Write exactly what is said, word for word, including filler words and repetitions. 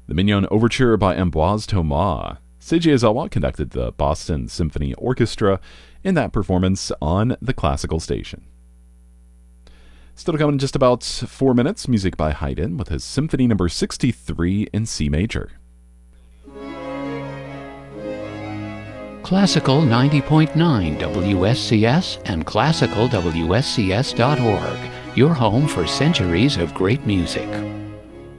The Mignon Overture by Ambroise Thomas. Seiji Ozawa conducted the Boston Symphony Orchestra in that performance on the classical station. Still to come in just about four minutes, music by Haydn with his Symphony Number sixty-three in C major. Classical ninety point nine W S C S and classical W S C S dot org, your home for centuries of great music.